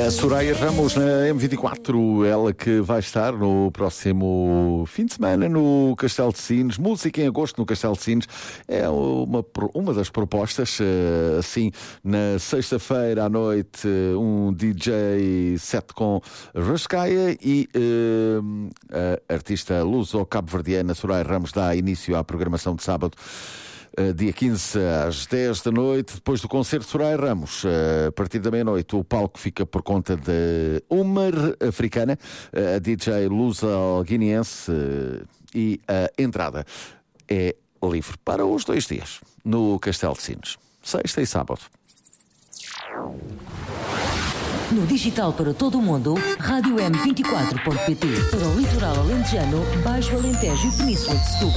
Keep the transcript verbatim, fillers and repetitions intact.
A Soraya Ramos na M vinte e quatro, ela que vai estar no próximo fim de semana no Castelo de Sines, música em agosto no Castelo de Sines, é uma, uma das propostas. Assim, na sexta-feira à noite, um D J set com Rascaia e uh, a artista luso-cabo-verdiana Soraya Ramos dá início à programação de sábado, Uh, dia quinze às dez da noite, depois do concerto de Soraya Ramos. Uh, a partir da meia-noite o palco fica por conta de Umar Africana, uh, a D J luso-guineense, uh, e a entrada é livre para os dois dias no Castelo de Sines, sexta e sábado. No digital para todo o mundo, rádio m vinte e quatro ponto pt. Para o litoral alentejano, Baixo Alentejo e Península de Setúbal.